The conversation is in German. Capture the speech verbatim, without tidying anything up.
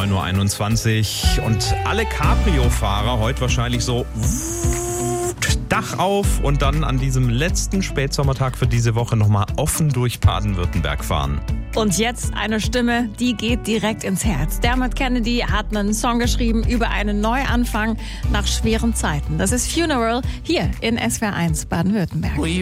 neun Uhr einundzwanzig. Und alle Cabrio-Fahrer heute wahrscheinlich so Dach auf und dann an diesem letzten Spätsommertag für diese Woche nochmal offen durch Baden-Württemberg fahren. Und jetzt eine Stimme, die geht direkt ins Herz. Dermot Kennedy hat einen Song geschrieben über einen Neuanfang nach schweren Zeiten. Das ist Funeral hier in S W R eins Baden-Württemberg.